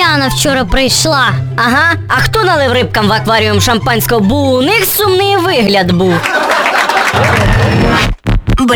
Яна вчора прийшла. Ага, а хто налив рибкам в акваріум шампанського, бо у них сумний вигляд був.